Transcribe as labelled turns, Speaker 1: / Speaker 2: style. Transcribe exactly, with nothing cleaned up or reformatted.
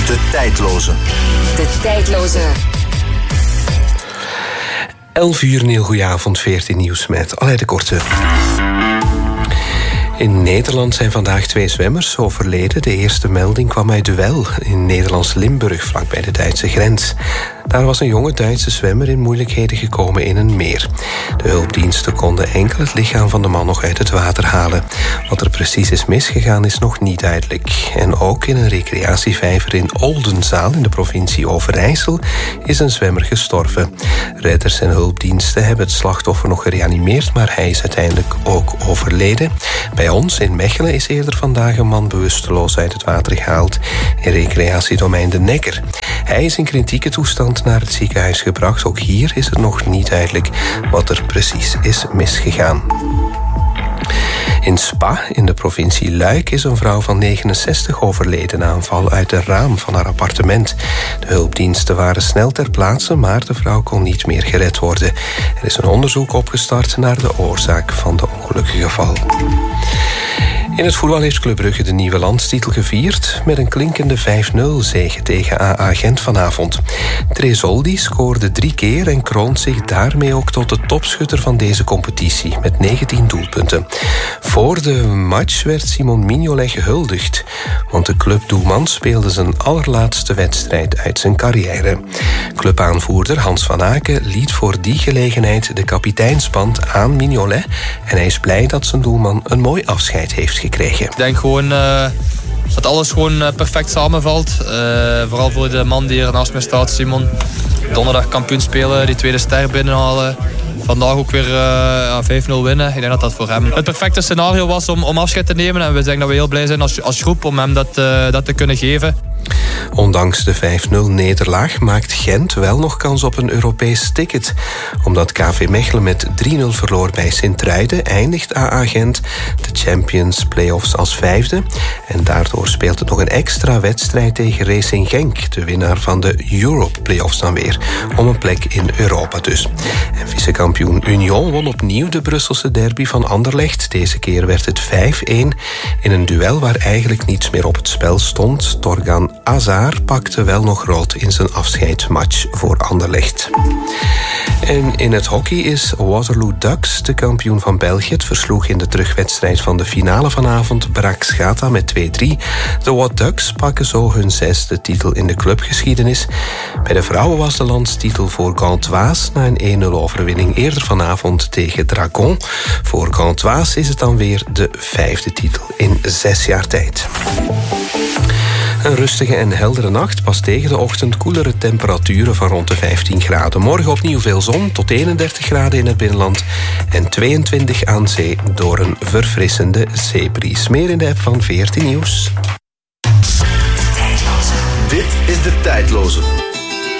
Speaker 1: De tijdloze.
Speaker 2: De tijdloze.
Speaker 3: elf uur, een heel goede avond, veertien nieuws met Aleid de Korte. In Nederland zijn vandaag twee zwemmers overleden. De eerste melding kwam uit Duel in Nederlands Limburg, vlakbij de Duitse grens. Daar was een jonge Duitse zwemmer in moeilijkheden gekomen in een meer. De hulpdiensten konden enkel het lichaam van de man nog uit het water halen. Wat er precies is misgegaan is nog niet duidelijk. En ook in een recreatievijver in Oldenzaal in de provincie Overijssel is een zwemmer gestorven. Redders en hulpdiensten hebben het slachtoffer nog gereanimeerd, maar hij is uiteindelijk ook overleden. Bij ons in Mechelen is eerder vandaag een man bewusteloos uit het water gehaald in recreatiedomein De Nekker. Hij is in kritieke toestand naar het ziekenhuis gebracht. Ook hier is het nog niet duidelijk wat er precies is misgegaan. In Spa, in de provincie Luik, is een vrouw van negenenzestig overleden na een val uit het raam van haar appartement. De hulpdiensten waren snel ter plaatse, maar de vrouw kon niet meer gered worden. Er is een onderzoek opgestart naar de oorzaak van de ongelukkige val. In het voetbal heeft Club Brugge de nieuwe landstitel gevierd met een klinkende vijf nul zege tegen A A Gent vanavond. Tresoldi scoorde drie keer en kroont zich daarmee ook tot de topschutter van deze competitie met negentien doelpunten. Voor de match werd Simon Mignolet gehuldigd, want de clubdoelman speelde zijn allerlaatste wedstrijd uit zijn carrière. Clubaanvoerder Hans van Aken liet voor die gelegenheid de kapiteinsband aan Mignolet en hij is blij dat zijn doelman een mooi afscheid heeft gekregen.
Speaker 4: Ik denk gewoon uh, dat alles gewoon uh, perfect samenvalt. Uh, vooral voor de man die er naast mij staat, Simon. Donderdag kampioen spelen, die tweede ster binnenhalen. Vandaag ook weer uh, vijf nul winnen. Ik denk dat dat voor hem het perfecte scenario was om, om afscheid te nemen. En we denken dat we heel blij zijn als, als groep om hem dat, uh, dat te kunnen geven.
Speaker 3: Ondanks de vijf nul nederlaag maakt Gent wel nog kans op een Europees ticket. Omdat K V Mechelen met drie nul verloor bij Sint-Truiden, eindigt A A Gent de Champions Playoffs als vijfde. En daardoor speelt het nog een extra wedstrijd tegen Racing Genk, de winnaar van de Europe Playoffs dan weer, om een plek in Europa dus. En vicekampioen Union won opnieuw de Brusselse derby van Anderlecht. Deze keer werd het vijf een in een duel waar eigenlijk niets meer op het spel stond. Torgan Hazard pakte wel nog rood in zijn afscheidsmatch voor Anderlecht. En in het hockey is Waterloo Ducks de kampioen van België. Het versloeg in de terugwedstrijd van de finale vanavond Brak Schata met twee drie. De Wat Ducks pakken zo hun zesde titel in de clubgeschiedenis. Bij de vrouwen was de landstitel voor Gantoise na een één nul overwinning eerder vanavond tegen Dragon. Voor Gantoise is het dan weer de vijfde titel in zes jaar tijd. Een rustige en heldere nacht, pas tegen de ochtend koelere temperaturen van rond de vijftien graden. Morgen opnieuw veel zon, tot eenendertig graden in het binnenland en tweeëntwintig aan zee door een verfrissende zeebries. Meer in de app van veertien Nieuws.
Speaker 1: Dit is De Tijdloze.